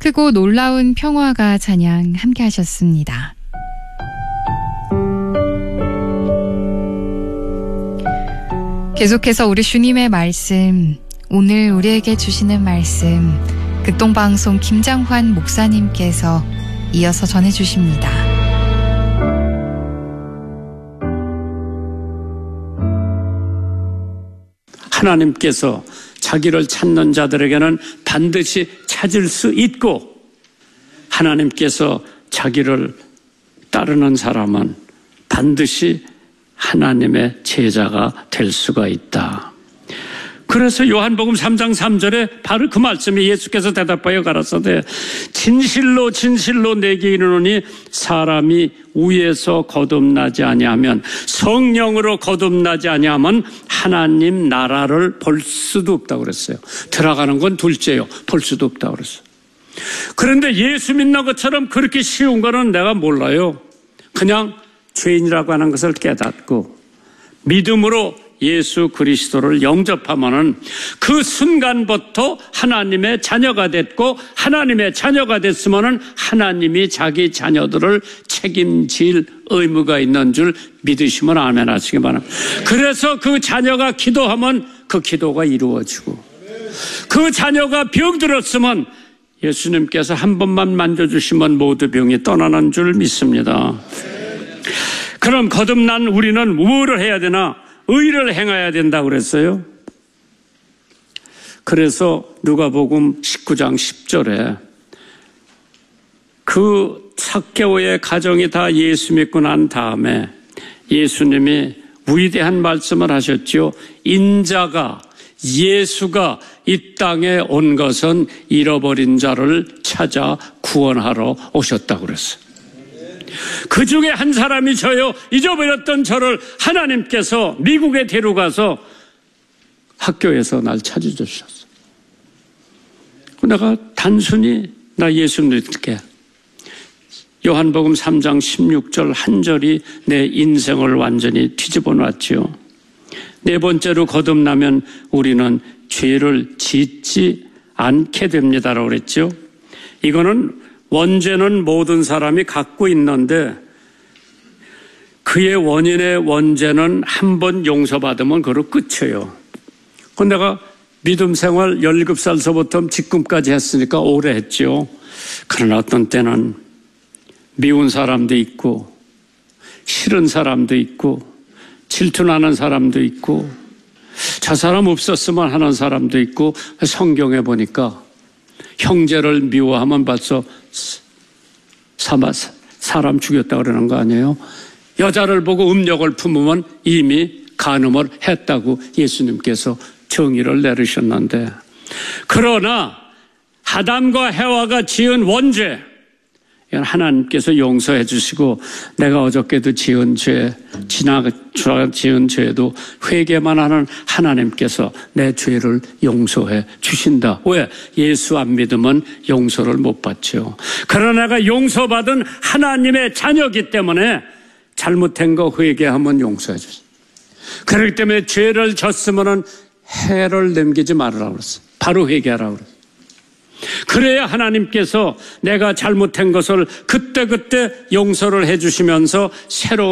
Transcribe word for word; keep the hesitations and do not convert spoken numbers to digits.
크고 놀라운 평화가 찬양 함께 하셨습니다. 계속해서 우리 주님의 말씀, 오늘 우리에게 주시는 말씀, 극동방송 김장환 목사님께서 이어서 전해주십니다. 하나님께서 자기를 찾는 자들에게는 반드시 찾을 수 있고, 하나님께서 자기를 따르는 사람은 반드시 하나님의 제자가 될 수가 있다. 그래서 요한복음 삼 장 삼 절에 바로 그 말씀에 예수께서 대답하여 가라사대 진실로 진실로 내게 이르노니 사람이 위에서 거듭나지 아니하면, 성령으로 거듭나지 아니하면 하나님 나라를 볼 수도 없다고 그랬어요. 들어가는 건 둘째요, 볼 수도 없다고 그랬어요. 그런데 예수 믿는 것처럼 그렇게 쉬운 거는 내가 몰라요. 그냥 죄인이라고 하는 것을 깨닫고 믿음으로 예수 그리스도를 영접하면은 그 순간부터 하나님의 자녀가 됐고, 하나님의 자녀가 됐으면은 하나님이 자기 자녀들을 책임질 의무가 있는 줄 믿으시면 아멘 하시기 바랍니다. 그래서 그 자녀가 기도하면 그 기도가 이루어지고, 그 자녀가 병들었으면 예수님께서 한 번만 만져주시면 모두 병이 떠나는 줄 믿습니다. 그럼 거듭난 우리는 무엇을 해야 되나? 의를 행해야 된다고 그랬어요. 그래서 누가복음 십구 장 십 절에 그 삭개오의 가정이 다 예수 믿고 난 다음에 예수님이 위대한 말씀을 하셨죠. 인자가, 예수가 이 땅에 온 것은 잃어버린 자를 찾아 구원하러 오셨다고 그랬어요. 그 중에 한 사람이 저요, 잊어버렸던 저를 하나님께서 미국에 데려가서 학교에서 날 찾아주셨어요. 내가 단순히 나 예수 믿을게, 요한복음 삼 장 십육 절 한 절이 내 인생을 완전히 뒤집어 놨죠. 네 번째로 거듭나면 우리는 죄를 짓지 않게 됩니다라고 그랬죠. 이거는 원죄는 모든 사람이 갖고 있는데 그의 원인의 원죄는 한 번 용서받으면 그로 끝이에요. 그런데 내가 믿음 생활 열일곱 살서부터 지금까지 했으니까 오래 했죠. 그러나 어떤 때는 미운 사람도 있고 싫은 사람도 있고 질투나는 사람도 있고 저 사람 없었으면 하는 사람도 있고, 성경에 보니까 형제를 미워하면 벌써 사람 죽였다 그러는 거 아니에요? 여자를 보고 음욕을 품으면 이미 간음을 했다고 예수님께서 정의를 내리셨는데, 그러나 아담과 해와가 지은 원죄, 이건 하나님께서 용서해 주시고, 내가 어저께도 지은 죄, 지나 지은 죄도 회개만 하는 하나님께서 내 죄를 용서해 주신다. 왜? 예수 안 믿으면 용서를 못 받죠. 그러나 내가 용서받은 하나님의 자녀이기 때문에 잘못한 거 회개하면 용서해 주세요. 그렇기 때문에 죄를 졌으면 해를 넘기지 말으라고 그랬어요. 바로 회개하라고 그랬어요. 그래야 하나님께서 내가 잘못한 것을 그때그때 용서를 해 주시면서 새로운